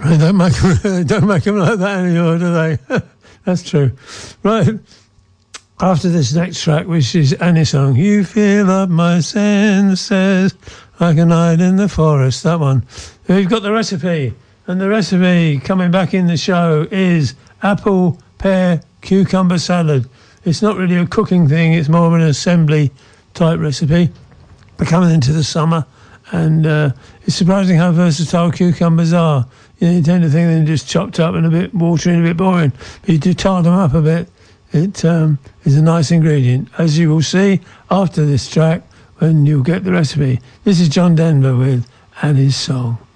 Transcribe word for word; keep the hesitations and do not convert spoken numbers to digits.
They don't make them, don't make them like that anymore, do they? That's true. Right. After this next track, which is Annie's song, You Fill Up My Senses Like a Night in the Forest, that one. We've got the recipe, and the recipe coming back in the show is apple, pear, cucumber salad. It's not really a cooking thing, it's more of an assembly type recipe. We're coming into the summer, and uh, it's surprising how versatile cucumbers are. You know, you tend to think they're just chopped up and a bit watery and a bit boring, but you do tart them up a bit. It um, is a nice ingredient, as you will see after this track when you'll get the recipe. This is John Denver with Annie's Song.